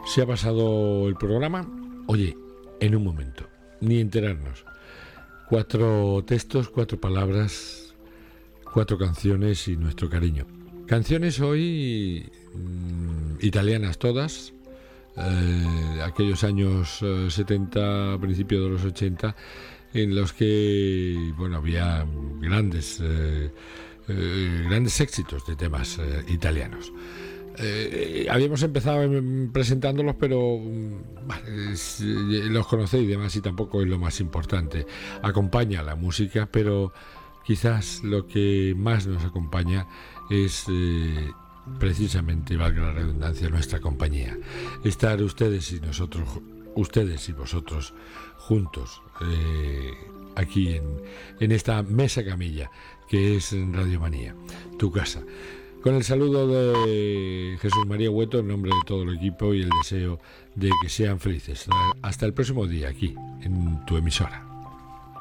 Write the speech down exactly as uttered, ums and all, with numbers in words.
Se ha pasado el programa, oye, en un momento, ni enterarnos. Cuatro textos, cuatro palabras, cuatro canciones y nuestro cariño. Canciones hoy mmm, italianas todas, eh, aquellos años eh, setenta, principios de los ochenta, en los que bueno había grandes, eh, eh, grandes éxitos de temas eh, italianos. Eh, habíamos empezado presentándolos, pero eh, los conocéis y demás, y tampoco es lo más importante. Acompaña la música, pero quizás lo que más nos acompaña es eh, precisamente, valga la redundancia, nuestra compañía. Estar ustedes y nosotros, ustedes y vosotros juntos eh, aquí en, en esta mesa camilla que es Radio Manía, tu casa. Con el saludo de Jesús María Hueto en nombre de todo el equipo y el deseo de que sean felices. Hasta el próximo día aquí en tu emisora.